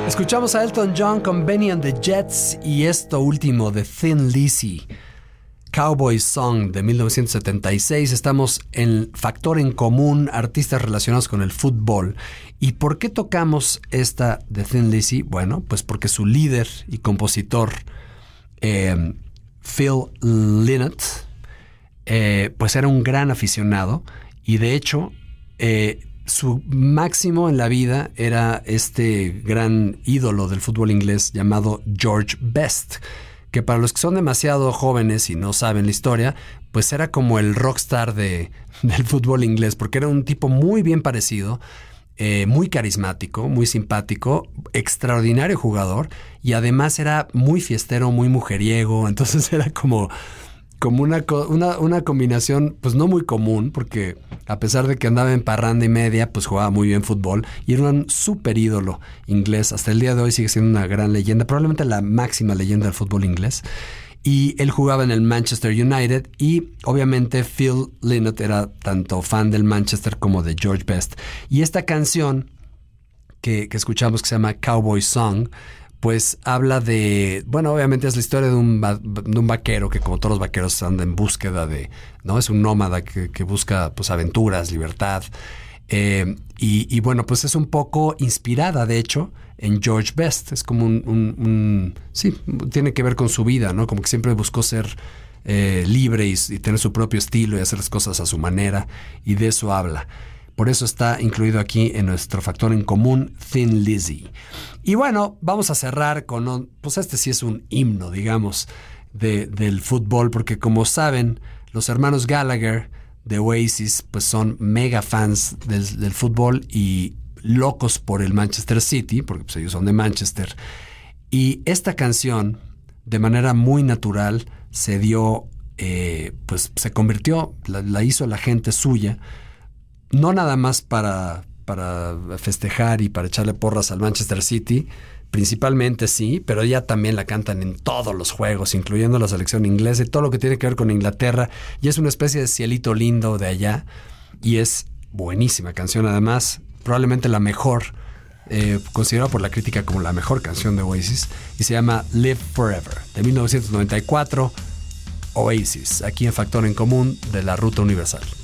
Escuchamos a Elton John con Benny and the Jets y esto último de Thin Lizzy, Cowboy Song de 1976. Estamos en Factor en Común, artistas relacionados con el fútbol. ¿Y por qué tocamos esta de Thin Lizzy? Bueno, pues porque su líder y compositor, Phil Lynott, pues era un gran aficionado y de hecho su máximo en la vida era este gran ídolo del fútbol inglés llamado George Best, que para los que son demasiado jóvenes y no saben la historia, pues era como el rockstar del fútbol inglés, porque era un tipo muy bien parecido, muy carismático, muy simpático, extraordinario jugador y además era muy fiestero, muy mujeriego. Entonces era como una combinación pues no muy común, porque a pesar de que andaba en parranda y media, pues jugaba muy bien fútbol y era un súper ídolo inglés. Hasta el día de hoy sigue siendo una gran leyenda, probablemente la máxima leyenda del fútbol inglés. Y él jugaba en el Manchester United y obviamente Phil Lynott era tanto fan del Manchester como de George Best. Y esta canción que escuchamos, que se llama Cowboy Song, pues habla de, bueno, obviamente es la historia de un vaquero que, como todos los vaqueros, anda en búsqueda de, ¿no? Es un nómada que busca pues aventuras, libertad. Y bueno, pues es un poco inspirada, de hecho, en George Best. Es como sí, tiene que ver con su vida, ¿no? Como que siempre buscó ser libre y tener su propio estilo y hacer las cosas a su manera, y de eso habla. Por eso está incluido aquí en nuestro Factor en Común, Thin Lizzy. Y bueno, vamos a cerrar con, pues este sí es un himno, digamos, del fútbol, porque como saben, los hermanos Gallagher de Oasis pues son mega fans del fútbol y locos por el Manchester City, porque pues ellos son de Manchester. Y esta canción, de manera muy natural, se dio, pues se convirtió, la hizo la gente suya, no nada más para festejar y para echarle porras al Manchester City, principalmente sí, pero ya también la cantan en todos los juegos, incluyendo la selección inglesa y todo lo que tiene que ver con Inglaterra, y es una especie de cielito lindo de allá, y es buenísima canción, además, probablemente la mejor, considerada por la crítica como la mejor canción de Oasis, y se llama Live Forever, de 1994, Oasis, aquí en Factor en Común de la Ruta Universal.